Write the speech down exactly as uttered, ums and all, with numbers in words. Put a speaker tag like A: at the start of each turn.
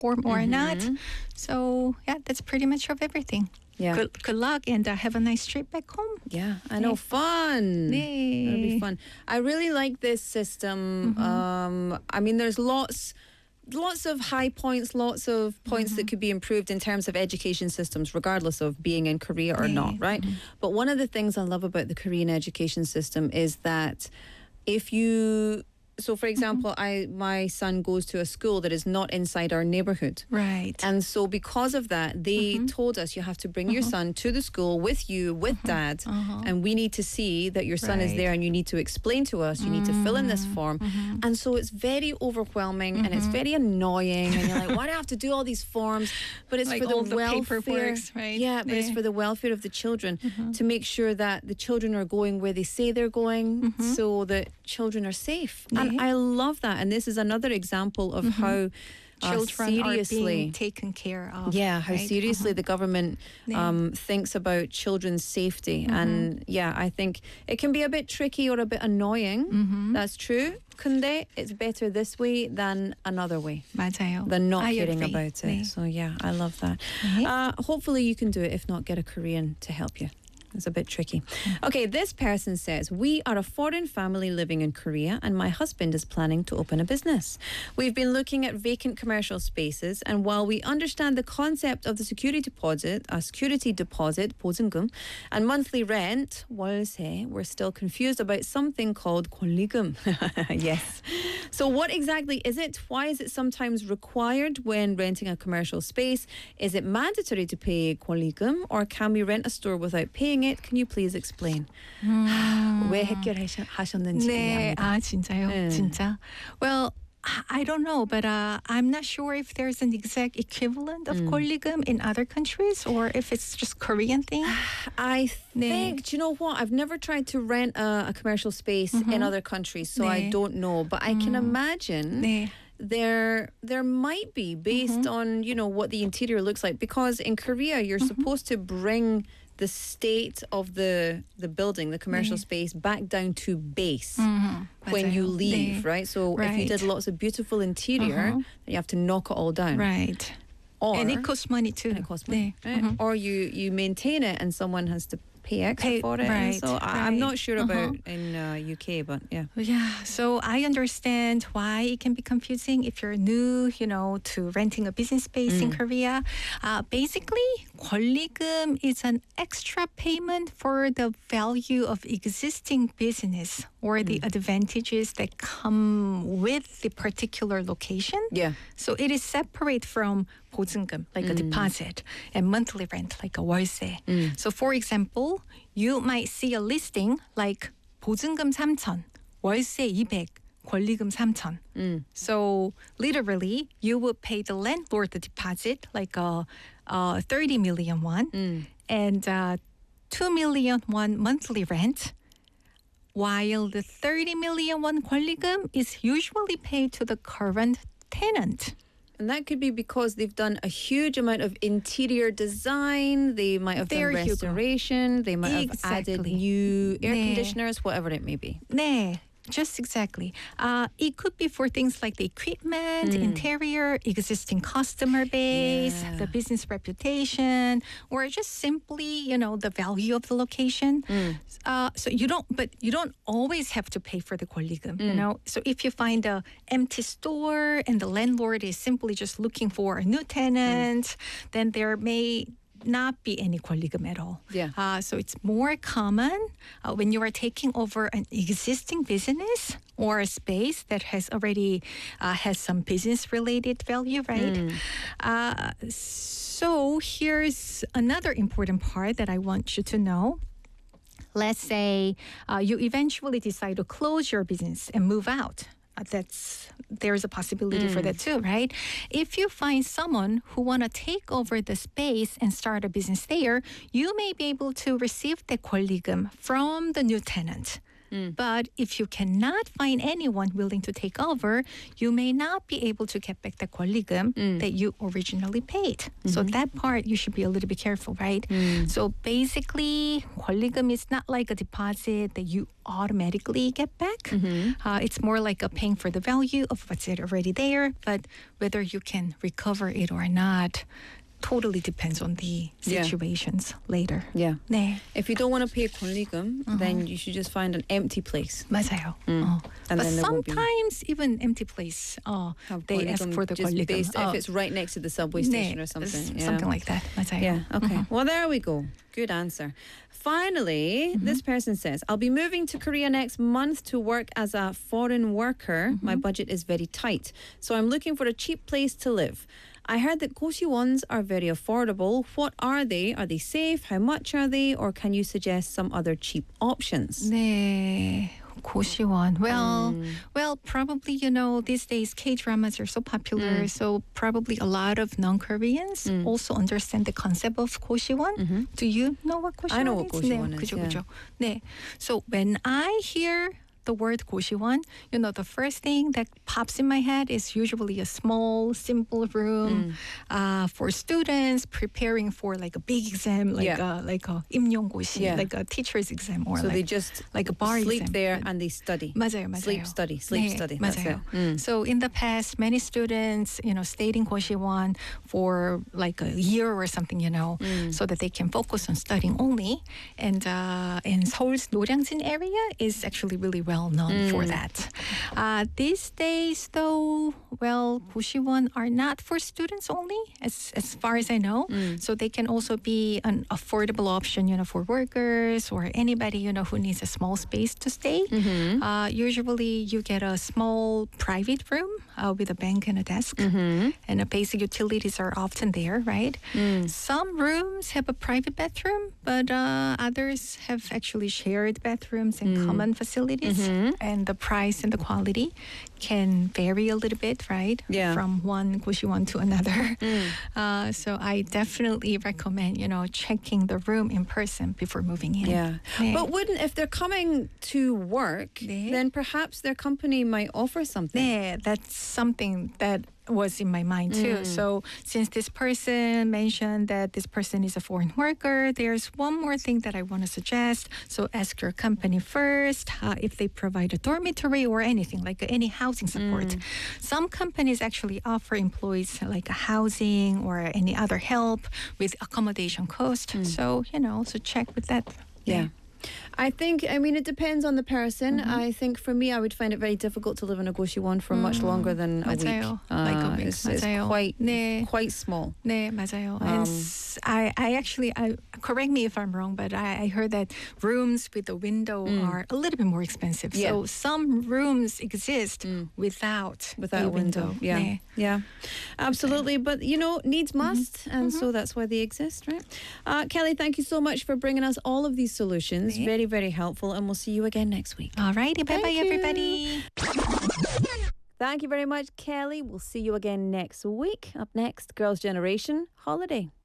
A: or, or
B: Mm-hmm.
A: not. So yeah, that's pretty much of everything.
B: Yeah.
A: Good, good luck and uh, have a nice trip back home.
B: Yeah, I know.
A: Yeah.
B: Fun.
A: 네.
B: It'll be fun. I really like this system. Um, I mean, there's lots, lots of high points, lots of points that could be improved in terms of education systems, regardless of being in Korea or
A: 네.
B: not, right? But one of the things I love about the Korean education system is that if you so for example, I my son goes to a school that is not inside our neighborhood.
A: Right.
B: And so because of that, they told us you have to bring your son to the school with you, with dad, and we need to see that your son is
A: Right.
B: there and you need to explain to us, you need to fill in this form. And so it's very overwhelming and it's very annoying and you're like, why do I have to do all these forms? But it's
A: Like
B: for the
A: all the
B: welfare.
A: paperworks, right?
B: Yeah, but it's
A: 네.
B: for the welfare of the children to make sure that the children are going where they say they're going so that children are safe. And
A: 네.
B: I love that. And this is another example of how uh,
A: Children
B: seriously
A: are being taken care of.
B: yeah, how
A: right?
B: seriously the government
A: 네.
B: um, thinks about children's safety. And yeah, I think it can be a bit tricky or a bit annoying. That's true. 근데 it's better this way than another way.
A: 맞아요.
B: Than not
A: I
B: caring
A: agree.
B: about it.
A: 네.
B: So yeah, I love that.
A: 네.
B: Uh, hopefully you can do it. If not, get a Korean to help you. It's a bit tricky. Okay, this person says, we are a foreign family living in Korea and my husband is planning to open a business. We've been looking at vacant commercial spaces and while we understand the concept of the security deposit, a security deposit, 보증금, and monthly rent, 월세, we're still confused about something called 권리금. Yes. So what exactly is it? Why is it sometimes required when renting a commercial space? Is it mandatory to pay 권리금 or can we rent a store without paying it? Can you please explain? 왜 해결하셨는지
A: 네,
B: 이해합니다.
A: 아 진짜요?
B: 네.
A: 진짜. Well, I don't know, but uh, I'm not sure if there's an exact equivalent of 권리금 in other countries or if it's just Korean thing.
B: I
A: 네.
B: think, do you know what? I've never tried to rent a, a commercial space in other countries, so I
A: 네.
B: don't know. But I can imagine
A: 네.
B: there there might be based on, you know, what the interior looks like. Because in Korea, you're supposed to bring the state of the the building, the commercial space, back down to base when you
A: 맞아요.
B: leave,
A: 네.
B: right? So if you
A: Right.
B: did lots of beautiful interior, then you have to knock it all down.
A: Right.
B: Or,
A: And it costs money too.
B: and it costs money.
A: 네.
B: Right? Or you, you maintain it and someone has to pay extra
A: Pay-
B: for it. And
A: right,
B: so I, I'm
A: right.
B: not sure about in uh, U K, but yeah.
A: Yeah, so I understand why it can be confusing if you're new, you know, to renting a business space in Korea. Uh, basically, 권리금 is an extra payment for the value of existing business or the advantages that come with the particular location.
B: Yeah.
A: So it is separate from 보증금, like a deposit, and monthly rent, like a 월세. So for example, you might see a listing like 보증금 삼천, 월세 이백, 권리금 삼천. So literally, you would pay the landlord the deposit, like a, a thirty million won, and uh, two million won monthly rent, while the thirty million won 권리금 is usually paid to the current tenant.
B: And that could be because they've done a huge amount of interior design. They might have
A: There
B: done
A: you go.
B: restoration. They might have added
A: Exactly.
B: new air
A: 네.
B: conditioners, whatever it may be.
A: 네. Just exactly. Uh, it could be for things like the equipment, interior, existing customer base,
B: Yeah.
A: the business reputation, or just simply, you know, the value of the location. Uh, so you don't, but you don't always have to pay for the 권리금, you know. So if you find a empty store and the landlord is simply just looking for a new tenant, then there may not be any 권리금 at all.
B: Yeah.
A: Uh, so it's more common uh, when you are taking over an existing business or a space that has already uh, has some business related value, right? Uh, so here's another important part that I want you to know. Let's say uh, you eventually decide to close your business and move out. Uh, that's there's a possibility for that too, right? If you find someone who want to take over the space and start a business there, you may be able to receive the 권리금 from the new tenant. But if you cannot find anyone willing to take over, you may not be able to get back the 권리금 that you originally paid. So that part you should be a little bit careful, right? So basically, 권리금 is not like a deposit that you automatically get back. Uh, it's more like a paying for the value of what's already there, but whether you can recover it or not totally depends on the
B: Yeah.
A: situations later.
B: Yeah.
A: 네,
B: If you don't want to pay 권리금, then you should just find an empty place.
A: 맞아요. 어.
B: And
A: But
B: then there won't be-
A: sometimes even empty place, uh,
B: Have
A: they ask
B: 권리금
A: for the
B: just
A: 권리금.
B: based
A: 어.
B: if it's right next to the subway
A: 네,
B: station or something. Yeah.
A: something like that. 맞아요.
B: Yeah, okay. Well, there we go. Good answer. Finally, this person says, I'll be moving to Korea next month to work as a foreign worker. My budget is very tight, so I'm looking for a cheap place to live. I heard that 고시원s are very affordable. What are they? Are they safe? How much are they? Or can you suggest some other cheap options?
A: 네, 고시원. Well, well, probably, you know, these days K-dramas are so popular, so probably a lot of non-Koreans also understand the concept of 고시원. Do you know what 고시원 is?
B: I know what 고시원
A: 네,
B: is,
A: 그죠,
B: yeah.
A: 그죠. 네. So when I hear the word 고시원, you know, the first thing that pops in my head is usually a small, simple room uh, for students preparing for like a big exam, like
B: Yeah.
A: a like a 임용고시,
B: Yeah.
A: like a teacher's exam, or
B: So
A: like
B: they just
A: like a bar
B: sleep
A: exam.
B: there and they study.
A: 맞아요, 맞아요.
B: Sleep, study, sleep,
A: 네,
B: study. That's
A: 맞아요.
B: it. Mm.
A: So in the past, many students, you know, stayed in 고시원 for like a year or something, you know, so that they can focus on studying only. And uh, in Seoul's 노량진 area is actually really well known for that. Uh, these days, though, well, 고시원 are not for students only, as as far as I know. So they can also be an affordable option, you know, for workers or anybody, you know, who needs a small space to stay. Uh, usually, you get a small private room uh, with a bank and a desk, and the basic utilities are often there, right? Some rooms have a private bathroom, but uh, others have actually shared bathrooms and common facilities, and the price and the quality can vary a little bit, right?
B: Yeah.
A: From one 고시원 to another. Uh, so I definitely recommend, you know, checking the room in person before moving in.
B: Yeah.
A: 네.
B: But wouldn't, if they're coming to work,
A: 네.
B: then perhaps their company might offer something.
A: 네, that's something that was in my mind too. So since this person mentioned that this person is a foreign worker, there's one more thing that I want to suggest. So ask your company first uh, if they provide a dormitory or anything, like any housing support. Some companies actually offer employees like a housing or any other help with accommodation cost. So, you know, so check with that.
B: Yeah. I think, I mean, it depends on the person.
A: Mm-hmm.
B: I think for me, I would find it very difficult to live in a 고시원 for much longer than a week.
A: 맞아요. Like a
B: Uh,
A: week.
B: It's, it's
A: 맞아요.
B: quite,
A: 네.
B: quite small.
A: 네, 맞아요.
B: Um,
A: and s- I, I actually, I, correct me if I'm wrong, but I, I heard that rooms with a window are a little bit more expensive.
B: Yeah.
A: So some rooms exist without,
B: Without
A: a
B: a window. Yeah.
A: 네.
B: Yeah. Absolutely. But, you know, needs must. And so that's why they exist, right? Uh, Kelly, thank you so much for bringing us all of these solutions.
A: 네.
B: Very, very helpful. And we'll see you again next week.
A: Alrighty, bye bye,
B: Thank you.
A: everybody.
B: Thank you very much, Kelly. We'll see you again next week. Up next, Girls' Generation Holiday.